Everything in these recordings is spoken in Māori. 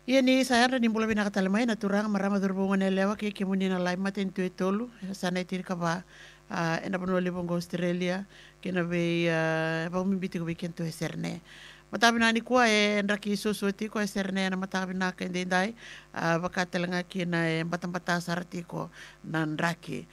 Ia ni sayara ni mula bina katala mai na turanga marama durbunga ne lewa ke muni na lai maten tu tolu sana itir ka ba ena pano le bongo Australia ke na be ba mi biti ko be kento eserne matabi na ni kwa ndra ki so ti ko eserne na matabi na ka ndai bakatala nga ki na batam bata sarati ko na ndraki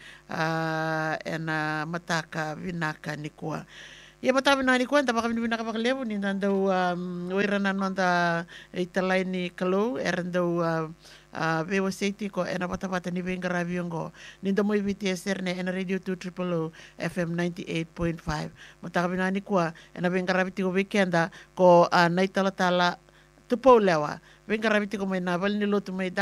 ena mataka vinaka ni kwa. Ia matabi na ni kuan ta bakam bina ka baklebu ni nando oirana nanda italai ni kalau erando vewa seiti ko ena pata ni venga raviongo ni ndo mo ibiti eserne ena radio 2 FM 98.5 matabi na ni kua ena venga raviti ko weekenda ko naitala tala tupo lewa venga raviti ko mai na val ni lotu mai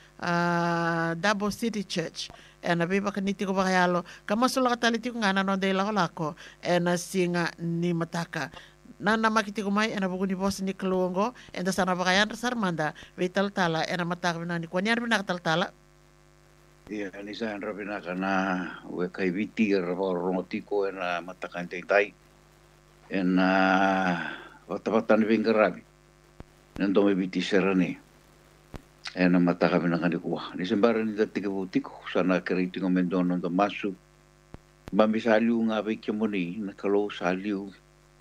Dabo City Church ena be bakaniti ko bakayalo kamasula kataliti ko ngana no de lako ena singa ni mataka nana makiti ko mai ena buku ni bos ni kelongo ena sana bakayan sarmanda be tala ena mataka binani ko niar binak tala Ia ni sa andra bina kana we kai viti rongotiko ena mataka tai ena watapatan vingarabi nendo me viti serani ena mataka bina kana kuwa ni sembara ni datika butiko sana keriti ngomendono ndo masu mami saliu nga be kemoni na kalau saliu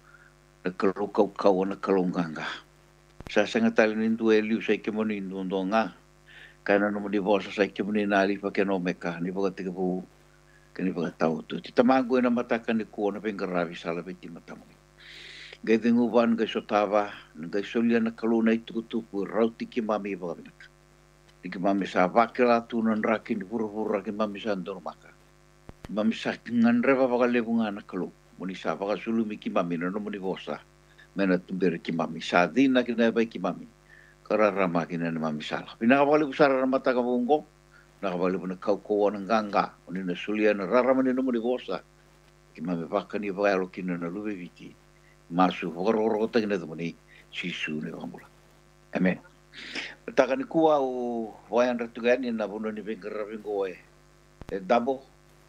na kalau kau na kalau nganga sa sanga tali ni tu eliu sa kemoni ndo nga kana no di bosa sa kemoni na ali pa keno meka ni pa tika bu kani pa tau tu ti tamago na mataka ni ko na pengaravi sala be ti matamu gai vengu van gai sotava gai solia na kalau na itu tu rauti ki mami ba Iki mami sa vakela tu nan rakin pura-pura ki mami sa ndor maka. Mami sa nganreva vakalevunga na kalu. Muni sa vakasulu mi ki mami na no muni vosa. Mena tumbere ki mami. Sa dina ki na ki mami. Kararama ki na mami sala. Pinakabali usara ramata ka bungo. Nakabali na kauko ng ganga. Muni na sulia na rarama ni no muni vosa. Ki mami vakani vakalo ki na luwe viti. Masu vakarorota ki na muni sisu ni vamula. Amen. Taka ni kua o wayan ratugani na bono ni vengarabingo e dabo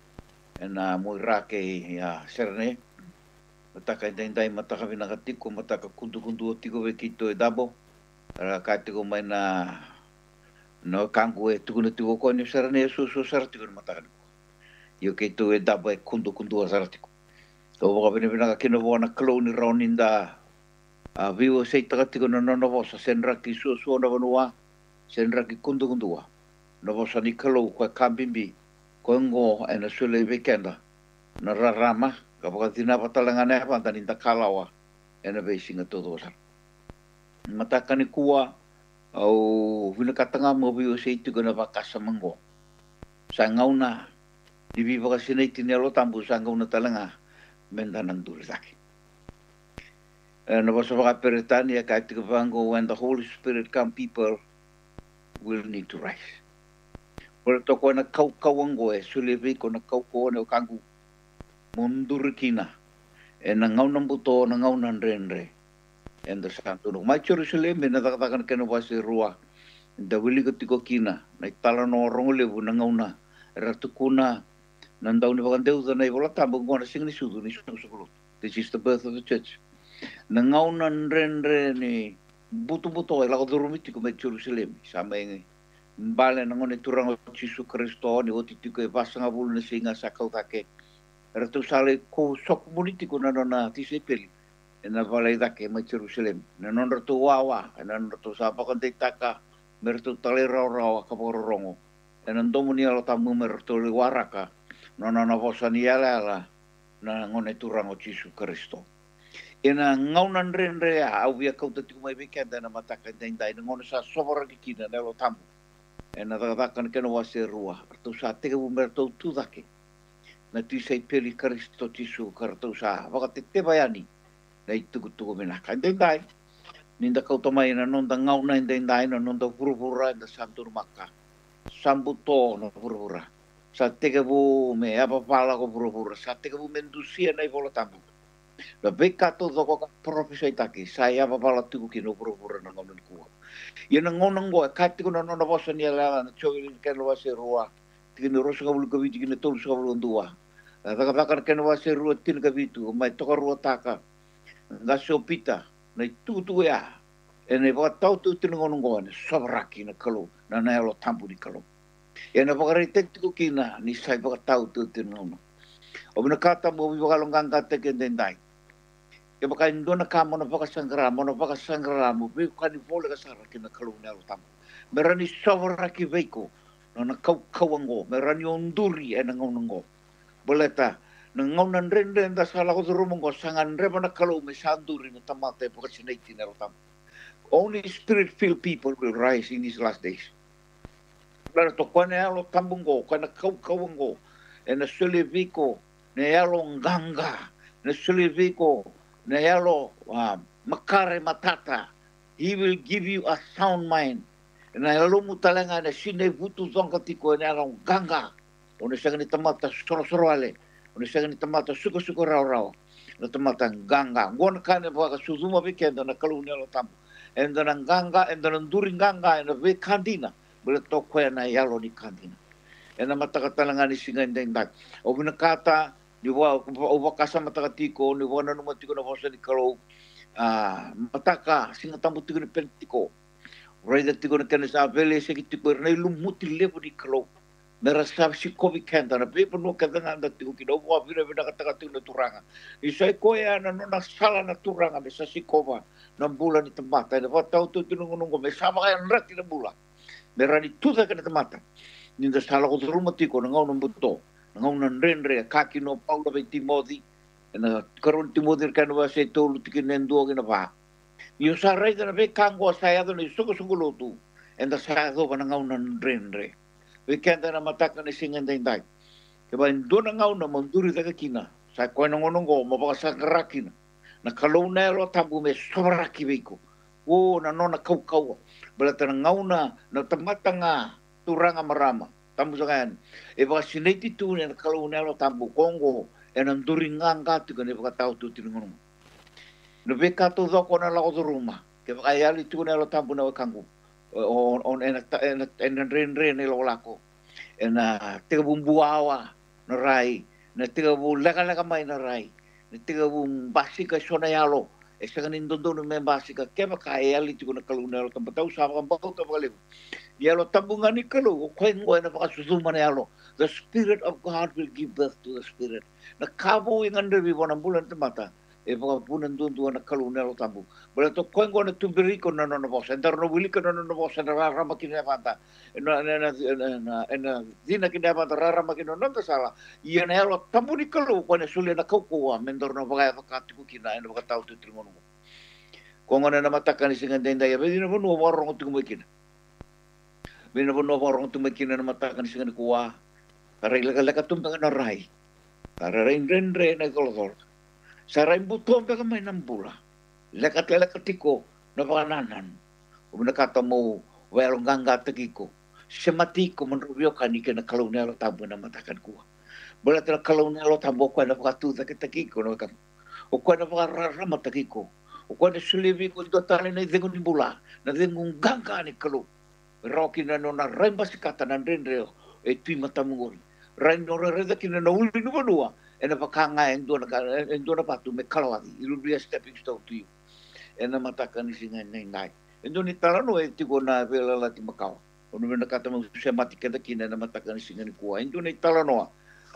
na moirake ya serne mataka dai mataka vinakatiko mataka kundu tiko ve kito e dabo ra katiko mai na no kangu e tukuna tiko ko ni serne so sartiko mataka yo kito e dabo e kundu sartiko o boka vinakakino bona kloni roninda vivo sei takatiko na no vosa senra ki so na vanua senra ki kundu no vosa ni kalo ko kambimbi ko ngo ena sule weekenda na rarama ka boka tina patalanga ne pa tani takalawa ena be singa todo sa mataka ni kuwa au vina katanga mo vivo sei tiko na vakasa mango sa ngauna di vivo ka sinai tinelo tambu sa ngauna talanga mendanan durzaki and was about Peretania Kativango when the Holy Spirit come, people will need to rise. Pero to ko na kaukawango e sulevi ko na kauko ne kangu mundurikina e na ngaunang buto na ngaunan renre and the santo no mai Jerusalem na takatakan keno wasi rua da wili ko kina na tala no rongole bu na ngauna ratukuna nandau ni bakandeu na ibola tambo ngona singni sudu ni sudu. This is the birth of the church. Na ngaunan renre ni buto e lago durumiti ko me Jerusalem sama ngi mbale na ngone turang o Jesu Kristo ni oti tiko e vasanga bulu na singa sakau take ratu sale ko sok politiko na na tisepeli na vale dake me Jerusalem na non ratu wawa na ratu sapa kon taka mertu tale rawa ka rongo na ndomu ni ala tamu mertu le waraka no vosani ala na ngone turang o Jesu Kristo ena ngaunan renre au via kauta tiku mai weekend na mataka dai ngona sa sobora ki kina na lo tamu ena taka kan keno wase rua tu sa te bu merto tu dake na tu sei peli Kristo Jesu kartu sa wakati te bayani na tuku mena kan dai ninda kauta mai na nonda ngauna dai na nonda furfura da santur maka sambuto no furfura sa te bu me apa pala ko furfura sa te bu mendusia na ibola tamu la beka to ko profesai taki saya pala tuku kino furfura na ngona ku Yana ngonang go kati ko no bosa ni ala na chowi ken lo wase rua tin ro sa bulu ko viti kin tol sa bulu ndua taka taka ken wase rua tin ka vitu mai to rua taka ga sopita na tutu ya e ne whakatau tu tino ngonongo ne sawaraki na kalau na na alo tampu ni kalau e na whakarei teko kina ni sai whakatau tu tino ngonongo o mina kata mo vi wakalonganga teke dendai e baka indona ka mona whakasangara mo vi kani vole ka sara kina kalau ne alo tampu me rani sawaraki veiko no na kauango me rani onduri e na ngonongo boleta na ngaunan rende nda sala ko rumongo sangan reba na kalau me sanduri na tamate pokasinaiti na alo tampu. Only spirit-filled people will rise in these last days. Lana to kone alo tambungo, kone kauango, e na suliviko, ne alo nganga, na suliviko, ne alo makare matata. He will give you a sound mind. E na alo mutalenga na sine vutu zonga tiko e alo nganga. O ne sanga ni tamata sorosoro ale, o ne sanga ni tamata suko rao, na tamata nganga. Ngona kane waka suzuma vikenda na kaluni alo tambu. And the Nganga and the Nduringanga and the Ve Kandina, but the Tokwena Yaloni Kandina. And the Matakatalangani singer and then that. Ovinakata, you walk over Casamatakatico, you want to know what you're going to Kalo, Mataka, Singatamutiki Pentico. Rather to go to Kanasa Valley, Sekitico, Relum Muti Levity Kalo. There are some Shikovi Kanda, and people look at the Tukino, what we never got to Turanga. You say Koya and Nona Salana Turanga, Mrs. Sikova. Na bulan ni temata ina watau tu nungo me sama kaya nrati na bula merani tu sa kana temata ninda sala ko rumah tiko na ngau nambuto na ngau nan renre kaki no Paulo be Timothy na karon Timothy kan wa se tolu tikin nendo kina ba yo sa rai na be kango saya do ni suko tu enda sa do na ngau nan renre we kenda na mataka ni singan dai ke ba ndo na ngau na monduri ta kina sa ko nongo mo ba sa rakina na kalau na lo tambu me sawaraki veiko o na nona kau bala tana ngauna na tamatanga turanga marama tambu sangan e ba sineti tu na kalau na lo tambu kongo e na nduringanga tu ne ba tau tu tingono no beka to do kona la o ruma ke ba yali tu na lo tambu na kangu on en ren lo lako ena te bumbuawa na rai na te bu lega mai na rai ni tiga bung basika sona yalo e sanga ni ndondo me basika kema ka e ali tigo na kaluna lo tamba tau sa ka mbau ka bale yalo tambunga ni kalu ko ngo na pa susuma yalo the spirit of God will give birth to the spirit na kabo ingande bi bona bulan temata e pa punan dundu na kaluna lo tambu bale to ngo na tubiri ko na no bosa ndar no wili ko no bosa na rama kina fanta na dina kina fanta rama kina no ta sala ia na lo tambu ni kalu ko na sule na kauko mendor no baga fakati ku kina eno ka tau tu trimono ko ngona na mataka ni singa denda ya be dina no warong tu mekina bina no warong tu mekina na mataka ni singa ni kuwa ila ka tumbang na rai para renre na kolor sarai buton ka may nambula lekat tiko na pangananan umunakata mo welong ganga tagiko sematiko menrubio kanike na kalunelo tabo na matakan kuwa bola tela kalunelo tabo ko na pakatuta kitagiko no kam o ko na pakararama tagiko o ko na sulivi ko totale na dengon bula na dengon ganga ni kalu roki na no na remba sikata na renre e tui matamungori rai no reda kina na uli no banua ena pakanga endona patu me kalawati it will be a stepping stone to you ena mataka ni singa nai endoni tarano e tiko na vela lati makau ono me nakata mo sematika kina na mataka ni singa ni kuwa endoni tarano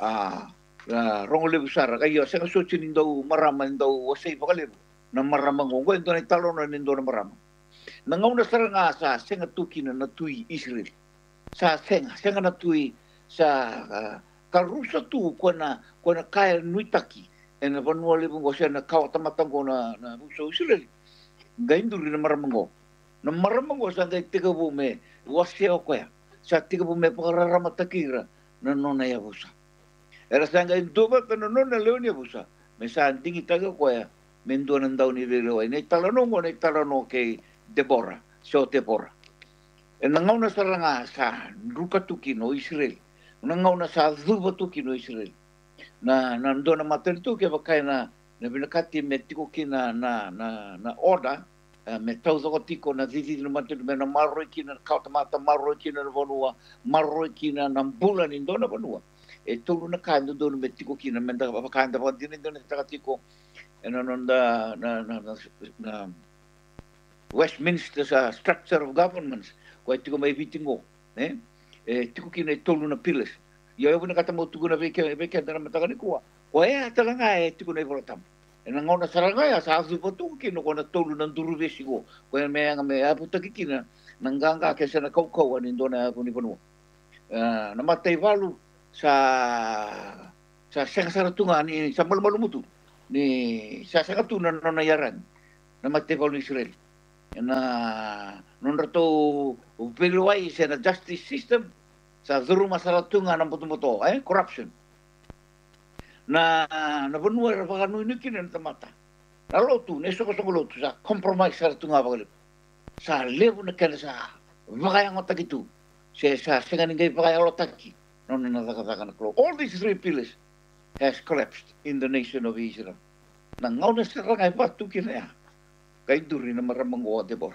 rongo le busara kayo sa sochi nindo marama nindo wasay pakaliru na marama ngo endoni tarano nindo na marama nangauna saranga sa senga tukina na tui Israel sa senga na tui sa karusa tu kona kaya nuitaki ena vanua le bungo na kawa tamatango na buso Israel gainduri na maramango sa ngai tiga bu me wase o koya sa tiga bu me pakararama takira na nona ya busa era sa ngai ndoba na nona leonia busa me sa ndingi taga koya me ndona ndau ni velo ai nei talano ke Deborah so Deborah ena ngauna saranga sa rukatuki no Israel nangauna sa dhubatuki no Israel na ndona matertu ke bakai na binakati metiko kina na order me tauzo tiko na zizi no matertu me na maroi kina kauta mata maroi kina na vanua maroi kina na bulan indona vanua e tolu na kanda ndona metiko kina menda bakai nda vandina ndona takatiko ena nonda na Westminster sa structure of governments ko tiko mai vitingo tiko kina tolu na pilas ia eu na kata mo tuku na veke na mataka ni kuwa ko talanga tiko na volatam ena ngona saranga ya sa asu potu kino ko na tolu na duru vesigo ko me anga me apu takikina nanganga ke sana kau ani ndona apu ni pono na matai valu sa saratunga ni sa malu mutu ni sa sakatuna nona yaran na matai valu Israel na non rato veluai sa na justice system sa zuru masaratunga na moto corruption na benua ra vaganu ni kina tamata na lotu ne soko lotu sa compromise saratunga bagale sa levu na kana sa vagaya ngota gitu sa sengan ngai vagaya lotaki non na daga na all these three pillars has collapsed in the nation of Israel na ngona sa ngai batu kina kay duri na maramang o Debor.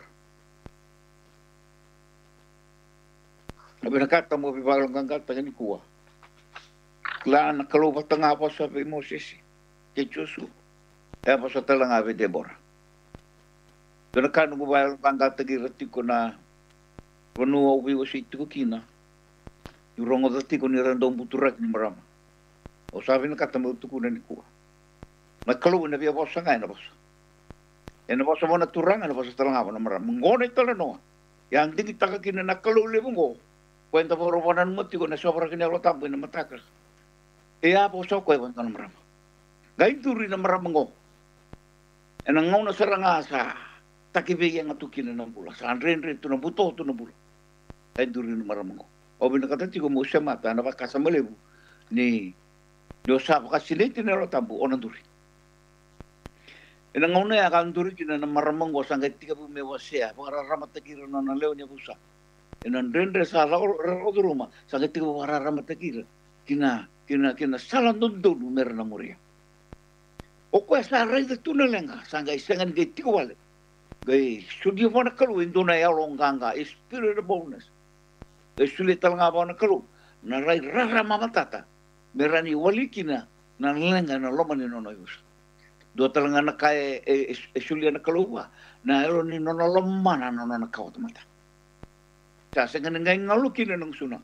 Nabi nakata mo bibalong kangkat ni kuwa. Kla na kalupa tanga pa sa Moses kay Joshua. Kaya pa sa talang abe Debor. Doon nakano mo bibalong kangkat rati ko na panua ubi ko sa ito ko kina. Yung rongo dati ko ni randong buturak ni marama. O sabi nakata mo tukunan ni kuwa. Nagkaluwa na biya bosa nga na bosa. Ena bosa mo na turang, ena bosa talang apa na marang. Mengone tala no. Yang tinggi taka kina nakaluli mo. Kwenta po ropanan mo, tiko na sobra kina lo tampo na matakal. Iya bosa ko ewan ka na marang. Gain turi na marang mo. Ena ngau na sarang asa. Takibigyan nga tukina ng bula. Sa anren-ren, to na buto, to na bula. Gain turi na marang mo. O binakata tiko mo siya mata, na bakasamalibu. Ni Diyosa pakasilit na lo tampo, o nanduri. Ina ngone akan turi kina na maramang ko sangkai 30 mewasya para ramat takira na nalew niya busa. Ina rendre sa rumah sangkai 30 para ramat takira kina salan dundun mer na muria. O ko sa rai de tunalenga sangkai sengan ge tikwale. Gai sudi mo na kalu indona ya longanga spirit of boldness. Gai suli talanga ba na kalu na rai rara mamatata. Merani wali kina na lenga na lomani no yus. Do talanga na kai sulia na kaluwa na ero ni nona lomana nona na kau tamata sa sengan ngai ngalu kina nang suna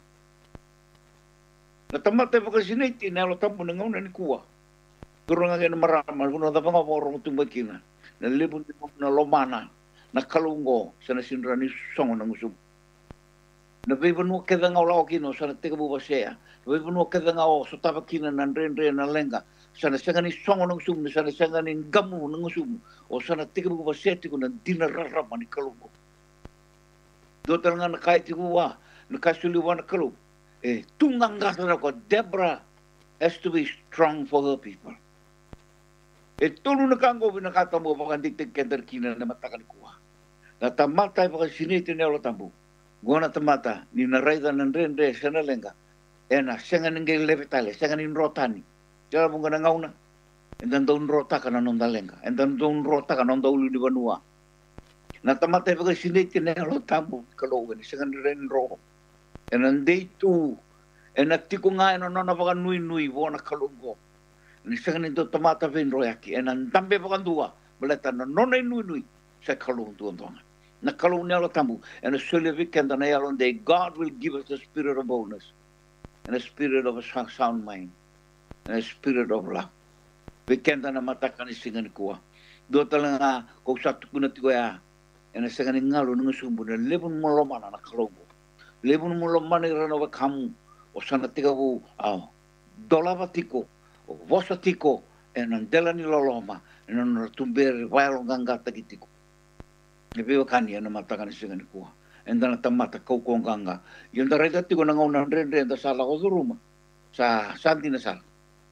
na tamata pa kasi ti na lo tampo nang ngona ni kuwa turun nga na marama kuno da panga borong tumbakina na libun na lomana na kalungo sa nasinrani songo nang usub na bibanu keda ngawla kino sa tega bubasea bibanu keda ngaw so tabakina nan renre na lenga sana sangani songo nang sum sana sangani gamu nang sum o sana tiga bu baseti ko nan dinarara mani kalungo do talanga na kai tiwa na kasuli wan kalu tungang gasara ko Deborah has to be strong for her people tulu na kango binakata mo pa kandik kender kina na matakan kuwa na tamata pa siniti na lo tambu gona tamata ni na raida nan rende sana lenga ena sangani ngai levetale sangani rotani Jala bunga na ngauna. Endan daun rota kana non dalenga. Endan daun rota kana non daulu di banua. Na tamate baga sinete na lo tambo kalau ni sengan ren ro. Enan dei tu. Enak tiku nga eno nona baga nui bona kalungo. Ni sengan into tamata ven ro yaki. Enan tambe baga dua. Beleta na nona nui sa kalung tuan tuan. Na kalung ni lo tambo. And a sule weekend na yalon day God will give us a spirit of boldness and a spirit of a sound mind. And a spirit of love. Bekenda na matakan isingan kuwa. Do talanga ko satu kuna tigo ya. Ena sengan ngalo nung sumbu na lebun mo lomana na kalongo. Lebun mo lomana irano ba kamu. O sana tiga bu dolaba tiko. O vosa tiko. Ena ndela ni loloma. Ena natumber wailong ganga tagitiko. Nebe wakani na matakan isingan kuwa. Enda na tamata kau kong ganga. Yung darega tiko na ngauna rende da sala ko ruma. Sa santi na sala.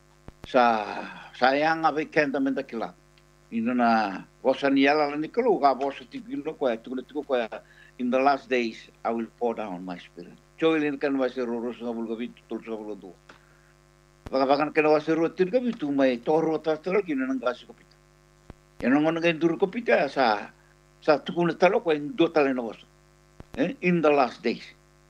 Sayang abe kenta menta kila ina na wasan yala ni kalu ga bosa tikino ko in the last days I will pour down my spirit choilin kan wasiru ngabul gabi tul sabul do bagakan kan wasiru tin gabi tu mai toro ta kina nang gas kopita eno ngon ngai dur kopita sa tukuna talo ko in do tale no in the last days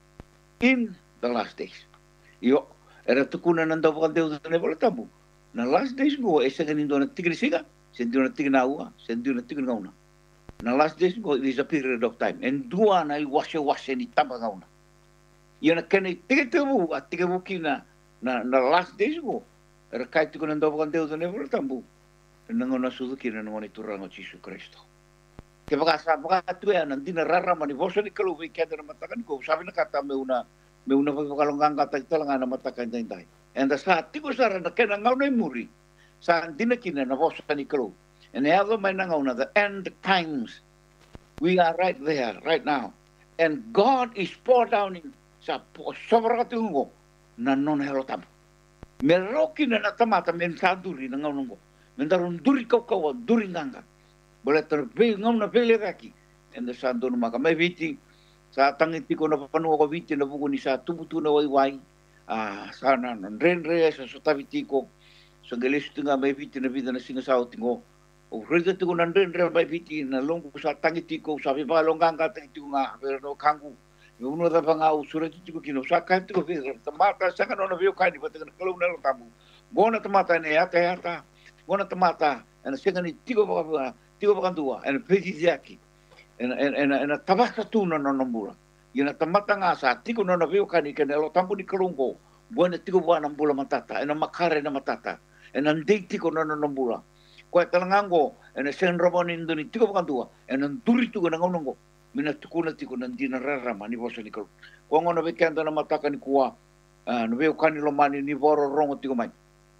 yo era tukuna nanda bakal deu ne bola tabu na last days go esa ganin do na tigre siga sentiu na tigre na ua sentiu na tigre ngauna Na last days go is a period of time. And dua na I wase ni tama ngauna. Ia na kene tike te mu a tike mu ki na last days go. Era kai tiko na ndopo kan Deus na nevro tambu. Na ngona suzuki na ngona turanga Jesu Kristo. Ke baka sa baka tu ya na dina rara mani voso ni kalu we kenda na matakan ko sabi na kata me una pagkalonggang kata talanga na matakan dai. And the sa tiko sara na kena ngauna muri. Sa dina kina na voso ni kalu. And the other man ngauna the end times. We are right there right now. And God is poured down in sa soberatungo na non herotam. Meroki na tamata men saduri na ngaungo. Mendarun duri kau duri nganga. Boleh terbe ngauna pele kaki. And the santo no maka mai viti sa tangi tiko na panu ko viti na buku ni sa tubutu na wai sana non renre sa sotavitiko sa gelestu nga mai viti na vida na singa sa utingo. O rega tiko na renre mai viti na longo sa tangi tiko sa viva longanga tangi tiko nga pero kangu. Uno da panga usura tiko kino sa kan tiko vira tamata sa kanona vio kani patena kalau na tamu. Gona tamata ne ata. Gona tamata and singa ni tiko pakandua and peti zaki. And tabaka tu no nombura. Ina tamata nga sa tiko no vio kani kenelo tambu ni kalungo. Buana tiko buana mbula matata and makare na matata. And andei tiko no nombura. Kwa talangango and sen robon indoni tiko pakandua and anduri tu na ngongo. Mina tukuna tiko na dina rarama ni bosa ni kalu. Kwa ngona vekenda na mataka ni kuwa no vio kani lo mani ni voro rongo tiko mai.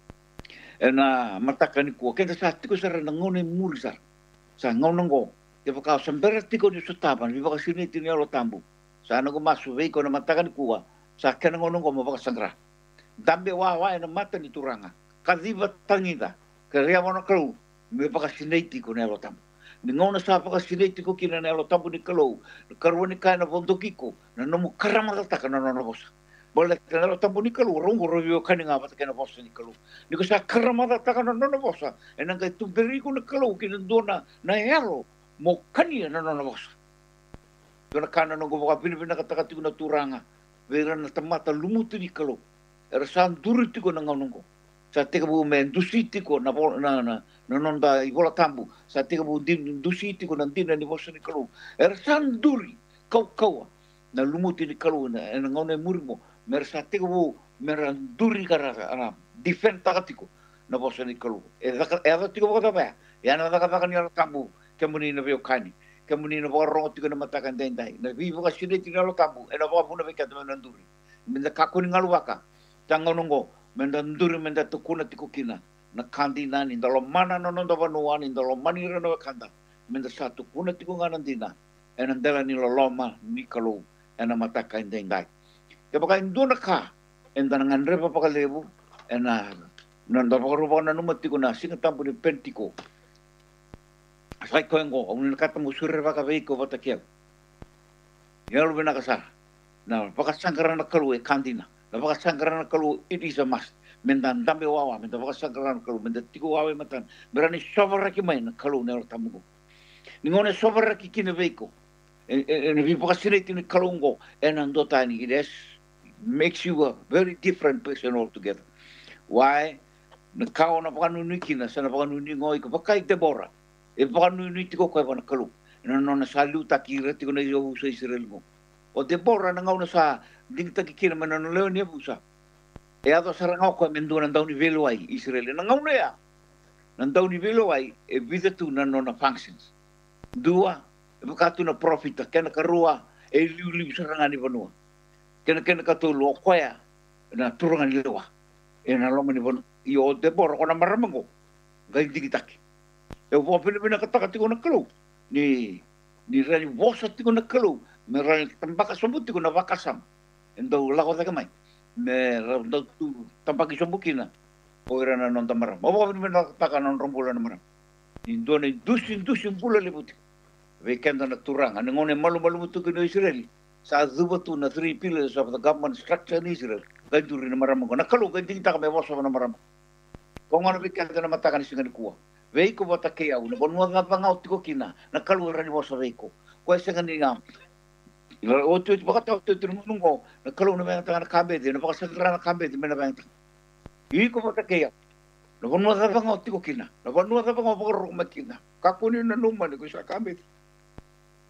Na mataka ni kuwa kenda sa tiko sara na ngone muri sara. Sa ngonongo te pakao sambera tiko ni sotapan vi baka sini tini alo tambu. Sa nago masu veiko na mataka ni kuwa sa kena ngonongo mo baka sangra. Dambe wa na mata ni turanga. Kadiva tangida. Kaya wana kalu me baka sini tiko ni alo tambu. Ni ngona sa paka sineti ko kina na alo tambu ni kalou. Karwa ni kaya na vondokiko. Na nomu karamata ka na bosa. Boleh ka alo tambu ni kalou. Rongo rovio kani nga pata kena bosa ni kalou. Ni ko sa karamata ka na bosa. E nang kay tumberi ko na kalou kina doon na helo. Mo kani na bosa. Doon na kana nung kumaka pinipina katakati ko na turanga. Vera na tamata lumuti ni kalou. Era saan duriti ko na nganong ko. Sa teka bu men dusiti ko na nonda ibola tambu sa teka bu din dusiti ko nantina ni bosa ni kalu er sanduri kau na lumuti ni kalu na ngone murimo mer sa teka bu meranduri kara defend takatiko na bosa ni kalu da tiko ko ba ya na da ka ni tambu kemuni na veo kani kemuni na rongo tiko na matakan dendai na vivo ka sineti na tambu na ba bu na veka na nanduri minda kakuni ngaluaka tangonongo mendanduri menda tukuna tiko kina na kandi nani ndalo mana no ndo vanua ni ndalo mani reno kanda menda satu kuna tiko nganandina ena ndela ni loloma ni kalu ena mataka indengai ke baka induna ka enda ngandre papa lebu ena nanda pakaruba na numatiko na singa tampu ni pentiko sai koengo unin kata musure baka veiko vatakia yalo bena kasa na baka sangkara na kalu e kandina na baka sangkara na kalu it is a must mendan dambe wawa mendan baka sangkara na kalu mendan tiko wawa matan berani sobara ki mai na kalu na tamugo ningone sobara ki kine veiko and vi baka sineti ni kalungo and andota ni it makes you a very different person altogether why na kao na baka nuni kina sana baka nuni ngoi ka baka Debora e baka nuni tiko ko na kalu na na saluta ki reti ko na yo sa Israel mo o Debora na ngau na sa dingta ki kina mana no leo ni busa e ado sarangau ko mendu na daw ni velo ai Israel na ngau na na daw ni velo ai e vida tu na no na functions dua e baka tu na profit kena karua e liu sarangani vanua kena ka tu lo koya na turungan lewa e na lo mani von io Debora ko na maramango gai digitaki e vo pele katakati ko na kalu ni rani vosa tiko na kalu me rani tambaka sombuti ko na vakasam endo lago da kamai me rando tu tambaki sombukina o era na non tamara o vo pele taka non rombula na mara indone dusin bula lebuti vekenda na turanga ngone malu mutu ko Israel sa zubatu na 3 pillars of the government structure in Israel ganduri na mara mo na kalu ganding taka me vosa na mara ko ngona vekenda na mataka ni singa kuwa veiko bota ke au na bonua ga pangau tiko kina na kalu rani vosa veiko ko singa ni ngam o tu baka tu nungo na kalu na bang tanga kabete na baka sakra na kabete mena bang iko bota ke na bonua ga pangau tiko kina na bonua ga pangau baka ro makina kakuni na numa ni ko sa kabete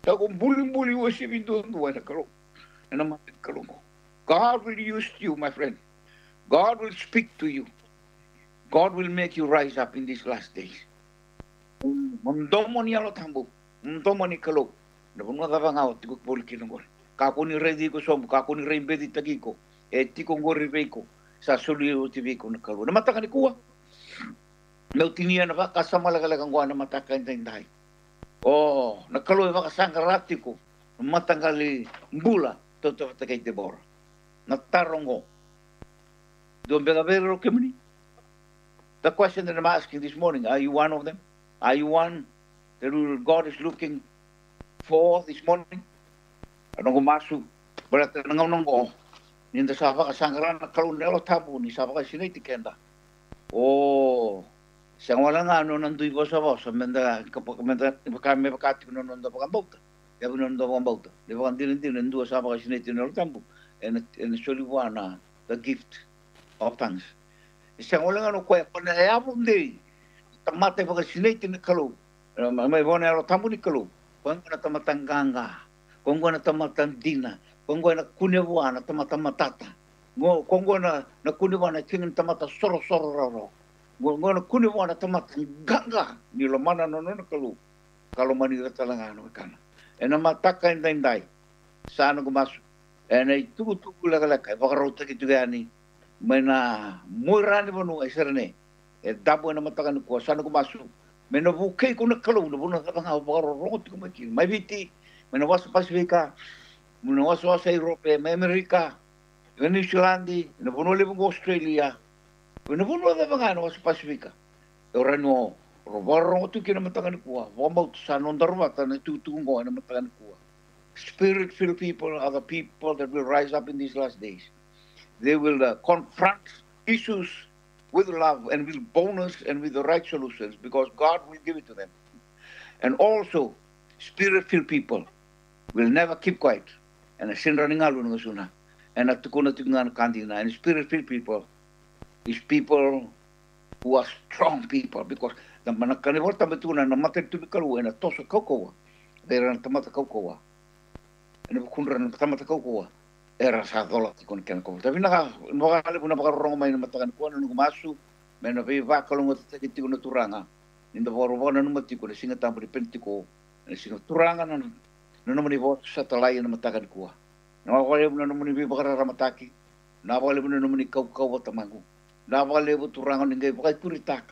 Ta ko buli wa si bindu na kalo. Na ma kalo ko. God will use you, my friend. God will speak to you. God will make you rise up in these last days. Mndomo ni alo tambo. Mndomo ni kalo. Na bunga da ngao tiko bol kinongol. Ka ko ni ready ko som, ka ko ni rembedi tagiko. E tiko ngori veiko. Sa suli o tiviko na kalo. Na mataka ni kuwa. Meu tinia na vaka samalagalagang ngwa na mataka indai. Oh, na kalo vaka sangarati ko. Matangali mbula toto takay Deborah. Na tarongo. Don't be a community. The question that I'm asking this morning, are you one of them? Are you one that God is looking for this morning? Anong gumasu, barat nangaw ninda sa ka sangran na kalun nelo tabu ni sa ka sinay tikenda. Oh, sa wala nga ano nandoy ko sa boss, menda kapag kami bakati kuno nando pagambauta. Ya kuno nando pagambauta. Di ba din nando sa ka sinay tinelo tabu. And actually one the gift of thanks. Isang wala nga no kuya pa na yapon di. Tamate pa sinay tinakalo. May bona ro tamu ni kalo. Kung na tamatanganga. Kung na tamatandina. Kung na kunewa na tamatamatata. Kung na kunewa na tingin tamata soro ro. Kung na kunewa na tamatanganga. Ni lo mana no kalo. Kalau manira talaga no kana. E na mataka indai. Saan gumaso. E na tugu lagalaka. Bakarota kitu gani. May na murani mo nung isarane. E dabo na matakan ko. Saan ko masu? May nabukay ko na kalaw. Nabunang kakang bakarorot ko makin. May biti. May nawas sa Pasifika. May nawas sa Europe. May Amerika. May New Zealand. Nabunuli mo Australia. May nabunuli na mga nawas sa Pasifika. E oran mo. Robarong ito kinamatakan ko. Wamaw sa nondarwata na tutungo na matakan ko. Spirit-filled people are the people that will rise up in these last days. They will confront issues with love and with bonus and with the right solutions because God will give it to them. And also, spirit-filled people will never keep quiet. And a sin running out suna. And a tukuna tungan kantina. And spirit-filled people is people who are strong people because the manakaniwar tamatuna na matentubikalu and a tosa kokoa. They are tamata kokoa. And if kunran tamata kokoa. Era sa dola ti kon ken ko. Tapi naka makakali po na pakarong may namatakan ko ano gumasu. May na pa kalong at ti ko naturanga. Inda boro na numati ko singa tampo di penti ko. Singa turanga na naman ni bo sa talay na matakan ko. Nawakali mo na naman ni pakaramataki. Nawakali mo na naman ni kaw tamago. Nawakali mo turanga ni gay pakay turitak.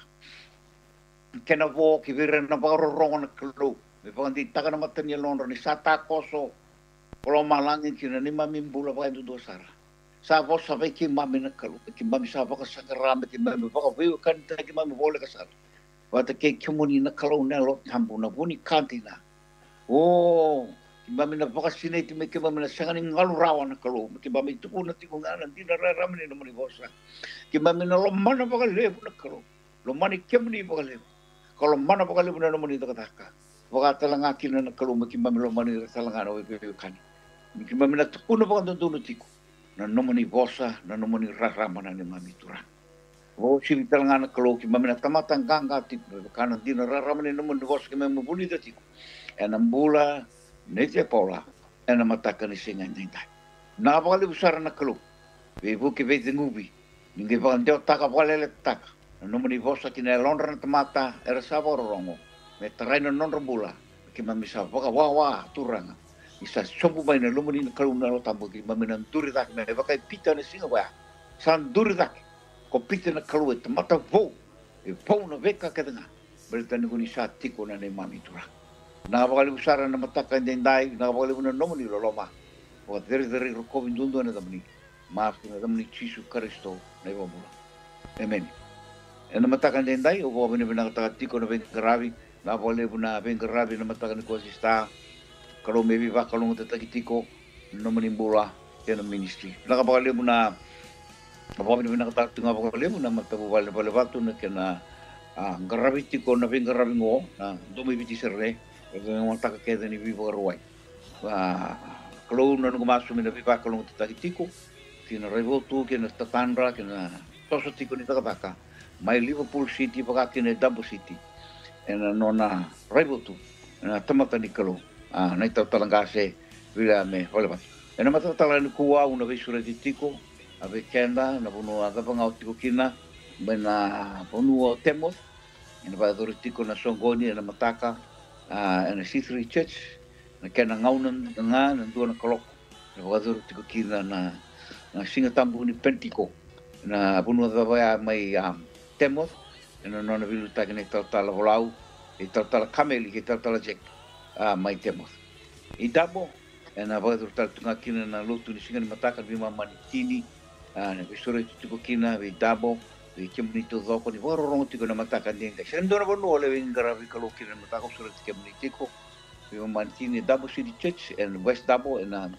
Kena bo kibiran na pakarong na klo. May pakanti taka na matan ni Londra ni Sata Koso. Kalau malangin kina ni mami bula pakai itu dosara. Sabo sampai ki mami nakalu, ki mami sabo kasagaram, ki mami baka viu kan ki mami boleh kasar. Wata ke kemuni nakalu nelo tambu na buni kantina. Oh, ki mami na baka sini ti ki mami na sanganing ngalu rawan nakalu, ki mami itu pun nanti kunganan ti na ramani na mani bosa. Ki mami na lomana baka lebu nakalu. Lomani kemuni baka lebu. Kalau mana baka lebu na mani takataka. Baka talangakin na nakalu, ki mami lomani talangano viu kan. Miki mami na tukuna pa kanto tuno tiko. Na nomoni bosa, na nomoni raramana ni mami turang. O sivital nga na kalo, ki mami na tamatang ganga tiko. Kanan di na raramana ni nomoni bosa ki mami mabuli da tiko. E na mbula, nete paula, e na mataka ni singa nintay. Napakali busara na kalo. Vivu ki vete ngubi. Ningi pa kanteo taka palele taka. Na nomoni bosa ki na londra na tamata, era sabor rongo. Me taray na nonra bula. Ki mami sa baka wawa turanga. Isa sobu mai na lumuni na kaluna lo tambo ki mami na duri dak me baka pita na singa wa san duri dak ko pita na kalu et mata vo e vo na veka kadanga berita ni kuni sa tiko na ne mami tura na bakali usara na mata ka ndai na bakali na nomuni lo loma o deri ko vindundo na damni maaf na damni Jesu Kristo na ibamula amen na mata ka ndai o bo bini na tiko na ben gravi na bakali na ben gravi na mata ka ni ko sista. Kalau maybe ba kalong tatakitiko no manimbula yan ang ministry. Nakabakali mo na kapag mo nakataktong nga bakali mo na magtabubal na palibatu na kina garabiti ko na pingarabing mo na dumibiti sirre kasi nga matakakeda ni Viva Ruay. Kalau na gumaso mi na pipa kalong tatakitiko kina Revotu, kina Tatandra, kina Tosotiko ni Takataka. May Liverpool City pagka kina Dumbo City. And na Revotu na tamata ni kalong. Nei tau talanga se vila me hole ba. E na mata tala ni kuwa una visura di tiko a ve kenda na bono aga panga o tiko kina me na bono o temos ina ba dor tiko na songoni na mataka na C3 Church na kena ngaunan nga na dua na kolok na ba dor tiko kina na singa tambu ni pentiko na bono da ba mai temos ina nona vilu takene tala holau e tala kameli ke tala jek mai temos i dabo e na vai tur tunga kina na lotu ni singa ni mataka vi mama ni tini na visore tuko kina vi dabo vi kemnito zoko ni voro rongo tiko na mataka ni ngai sendo na bono le vingara vi kalo kina mataka sore kemnitiko vi mama ni tini dabo city church and west dabo and